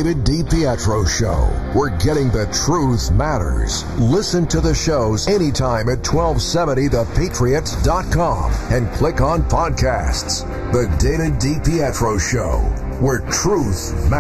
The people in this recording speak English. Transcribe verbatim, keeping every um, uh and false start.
David DiPietro Show, where getting the truth matters. Listen to the shows anytime at twelve seventy the patriot dot com and click on podcasts. The David DiPietro Show, where truth matters.